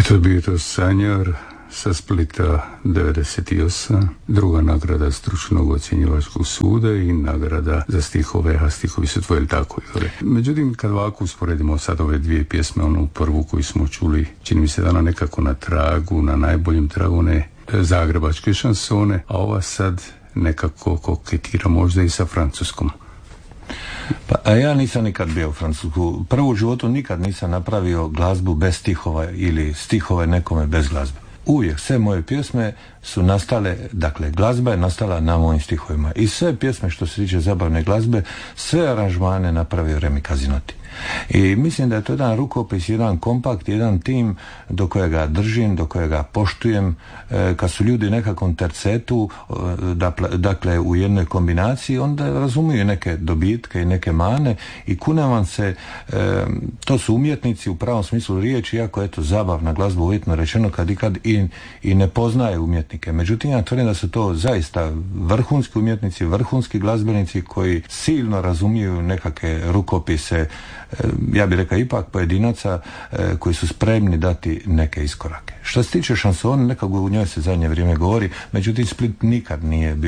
Eto, bio to Sanjar sa Splita 98, druga nagrada stručnog ocjenjivačkog suda i nagrada za stihove, a stihovi su tvoji, tako Igore. Međutim, kad ovako usporedimo sad ove dvije pjesme, onu prvu koju smo čuli, čini mi se da ona nekako na tragu, na najboljem tragu one zagrebačke šansone, a ova sad nekako koketira možda i sa francuskom. Pa ja nisam nikad bio u Francusku. Prvo u životu nikad nisam napravio glazbu bez stihova ili stihove nekome bez glazbe. Uvijek sve moje pjesme su nastale, dakle glazba je nastala na mojim stihovima i sve pjesme što se tiče zabavne glazbe, sve aranžmane napravio Remi Kazinoti. I mislim da je to jedan rukopis, jedan kompakt, jedan tim do kojega držim, do kojega poštujem. Kad su ljudi u nekakvom tercetu, dakle u jednoj kombinaciji, onda razumiju neke dobitke i neke mane i kunem vam se, to su umjetnici u pravom smislu riječi, iako eto zabavna glazba uvjetno rečeno kad ikad i ne poznaje umjetnike. Međutim, ja tvrdim da su to zaista vrhunski umjetnici, vrhunski glazbenici koji silno razumiju nekakve rukopise, ja bih rekao ipak pojedinaca koji su spremni dati neke iskorake. Što se tiče šansona, nekako u njoj se zadnje vrijeme govori, međutim Split nikad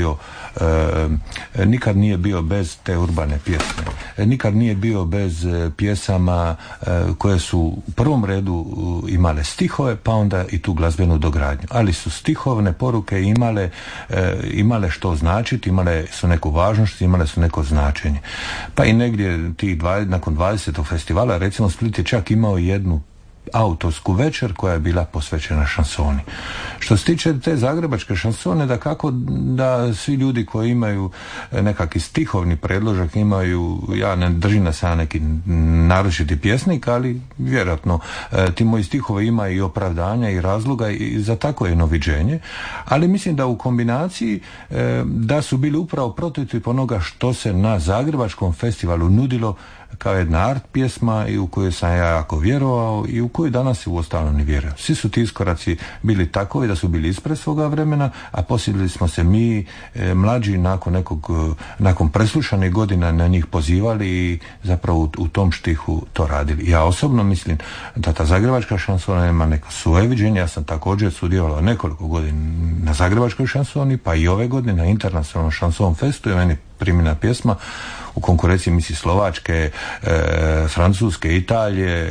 nije bio bez te urbane pjesme. Nikad nije bio bez pjesama koje su u prvom redu imale stihove, pa onda i tu glazbenu dogradnju. Ali su stihovne poruke imale što značiti, imale su neku važnost, imale su neko značenje. Pa i negdje nakon 20. festivala, recimo Split je čak imao jednu autorsku večer koja je bila posvećena šansoni. Što se tiče te zagrebačke šansone, da kako da svi ljudi koji imaju nekakvi stihovni predložak imaju, ja ne držim da sam neki naročiti pjesnik, ali vjerojatno ti moji stihovi ima i opravdanja i razloga i za tako jedno viđenje, ali mislim da u kombinaciji da su bili upravo prototip onoga što se na zagrebačkom festivalu nudilo kao jedna art pjesma i u koju sam ja jako vjerovao i u koju danas u ostalom ne vjerujem. Svi su ti iskoraci bili takovi da su bili ispred svoga vremena, a posljedili smo se mi mlađi nakon preslušanih godina na njih pozivali i zapravo u tom štihu to radili. Ja osobno mislim da ta zagrebačka šansona ima neko svoje viđenje. Ja sam također sudjelovao nekoliko godina na zagrebačkoj šansoni, pa i ove godine na internacionalnom šanson festu je meni primjena pjesma u konkurenciji misli Slovačke, Francuske, Italije,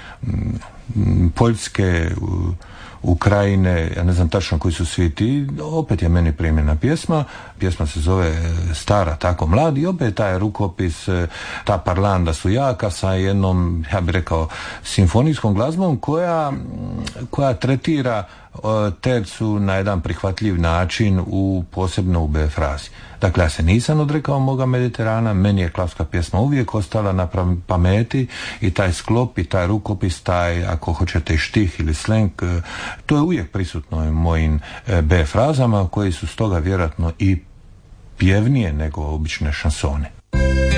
Poljske, Ukrajine, ja ne znam tačno koji su svi ti, opet je meni primjena pjesma se zove Stara tako mlad i opet taj rukopis, ta parlando su jaka sa jednom, ja bih rekao, simfonijskom glazbom koja tretira tercu na jedan prihvatljiv način posebno u B frazi. Dakle, ja se nisam odrekao moga Mediterana, meni je klasika pjesma uvijek ostala na pameti i taj sklop i taj rukopis, taj, ako hoćete, štih ili slang, to je uvijek prisutno u mojim B frazama koji su stoga vjerojatno i pjevnije nego obične šansone.